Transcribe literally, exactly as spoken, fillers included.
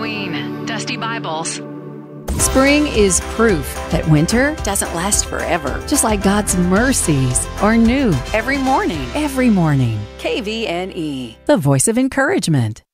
Queen, Dusty Bibles. Spring is proof that winter doesn't last forever. Just like God's mercies are new every morning. Every morning. K V N E, the voice of encouragement.